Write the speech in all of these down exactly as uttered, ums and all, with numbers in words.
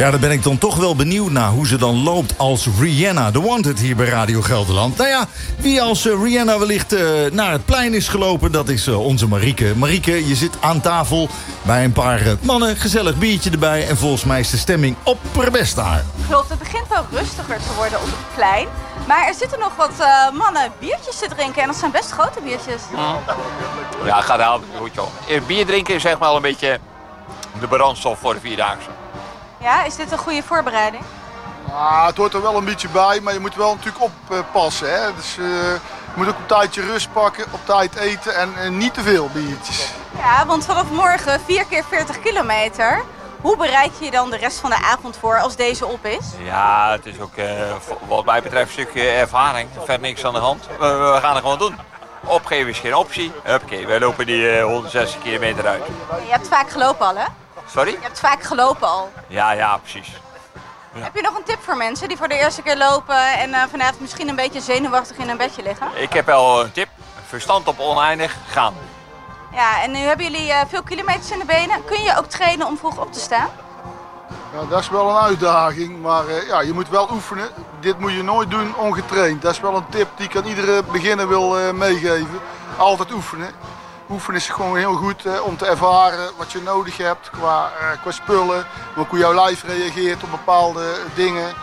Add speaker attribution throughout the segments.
Speaker 1: Ja, dan ben ik dan toch wel benieuwd naar hoe ze dan loopt als Rihanna, The Wanted hier bij Radio Gelderland. Nou ja, wie als uh, Rihanna wellicht uh, naar het plein is gelopen, dat is uh, onze Marieke. Marieke, je zit aan tafel bij een paar uh, mannen, gezellig biertje erbij en volgens mij is de stemming opperbest daar.
Speaker 2: Klopt, het begint wel rustiger te worden op het plein. Maar er zitten nog wat uh, mannen biertjes te drinken en dat zijn best grote biertjes.
Speaker 3: Mm. Ja, het gaat helemaal goed, joh. Bier drinken is zeg maar een beetje de brandstof voor de Vierdaagse.
Speaker 2: Ja, is dit een goede voorbereiding?
Speaker 4: Ah, het hoort er wel een beetje bij, maar je moet wel natuurlijk oppassen. Hè? Dus uh, je moet ook een tijdje rust pakken, op tijd eten en uh, niet te veel biertjes.
Speaker 2: Ja, want vanaf morgen vier keer veertig kilometer. Hoe bereid je je dan de rest van de avond voor als deze op is?
Speaker 3: Ja, het is ook uh, wat mij betreft een stukje ervaring. Verder niks aan de hand. We, we gaan het gewoon doen. Opgeven is geen optie. Huppakee, wij lopen die uh, honderdzestig kilometer uit.
Speaker 2: Je hebt vaak gelopen al, hè?
Speaker 3: Sorry?
Speaker 2: Je hebt vaak gelopen al.
Speaker 3: Ja, ja, precies. Ja.
Speaker 2: Heb je nog een tip voor mensen die voor de eerste keer lopen en uh, vanavond misschien een beetje zenuwachtig in een bedje liggen?
Speaker 3: Ik heb wel een tip. Verstand op oneindig, gaan.
Speaker 2: Ja, en nu hebben jullie uh, veel kilometers in de benen. Kun je ook trainen om vroeg op te staan?
Speaker 4: Ja, dat is wel een uitdaging, maar uh, ja, je moet wel oefenen. Dit moet je nooit doen ongetraind. Dat is wel een tip die ik aan iedere beginner wil uh, meegeven. Altijd oefenen. Oefenen is gewoon heel goed uh, om te ervaren wat je nodig hebt qua, uh, qua spullen. Ook hoe jouw lijf reageert op bepaalde dingen.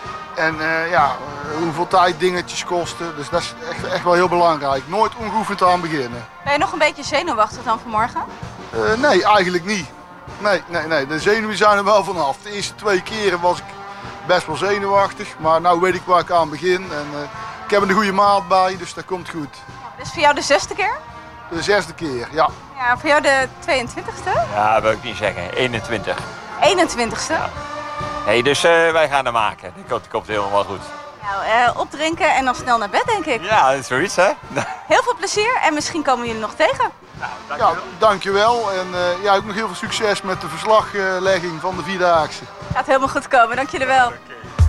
Speaker 4: En uh, ja, uh, hoeveel tijd dingetjes kosten. Dus dat is echt, echt wel heel belangrijk. Nooit ongeoefend aan beginnen.
Speaker 2: Ben je nog een beetje zenuwachtig dan vanmorgen?
Speaker 4: Uh, nee, eigenlijk niet. Nee, nee, nee, de zenuwen zijn er wel vanaf. De eerste twee keren was ik best wel zenuwachtig. Maar nu weet ik waar ik aan begin. En, uh, ik heb er een goede maat bij, dus dat komt goed.
Speaker 2: Dit is voor jou de zesde keer?
Speaker 4: De zesde keer, ja.
Speaker 2: Ja, voor jou de tweeëntwintigste?
Speaker 3: Ja, wil ik niet zeggen. eenentwintig.
Speaker 2: eenentwintigste?
Speaker 3: Ja. Hey, dus uh, wij gaan er maken. Dat komt, komt helemaal goed.
Speaker 2: Nou, uh, opdrinken en dan snel naar bed, denk ik.
Speaker 3: Ja, dat is zoiets, hè?
Speaker 2: Heel veel plezier en misschien komen jullie nog tegen.
Speaker 3: Nou, dankjewel.
Speaker 4: Ja, dankjewel. En uh, ja, ook nog heel veel succes met de verslaglegging van de Vierdaagse.
Speaker 2: Gaat helemaal goed komen, dank jullie wel.
Speaker 3: Okay.